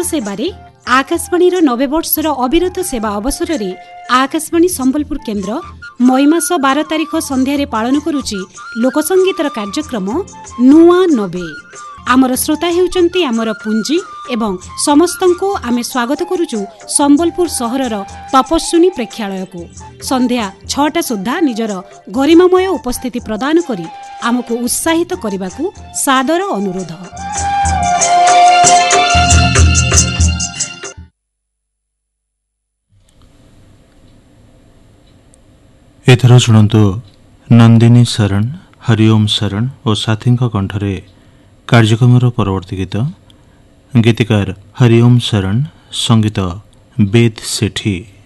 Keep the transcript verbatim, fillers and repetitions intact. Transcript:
सेवारे आकाशवाणी नबे वर्षर अविरत सेवा अवसर में आकाशवाणी संबलपुर केन्द्र मई मास बार तारिख संध्यारे पालन करुची लोकसंगीतर कार्यक्रम नुआ नबे। आमर श्रोता हेउचंती आमर पुंजी एवं समस्तंको आमे स्वागत करुचु संबलपुर सहरर तपस्विनी प्रेक्षालय को संध्या छटा सुधा निजर गरिमामय उपस्थिति प्रदान करी आमको उत्साहित करने को सादर अनुरोध। एथर शुणु नंदिनी शरण, हरिओम शरण और साथी कंठरे कार्यक्रम परवर्ती गीत। गीतिकार हरिओम शरण, संगीत वेद सेठी।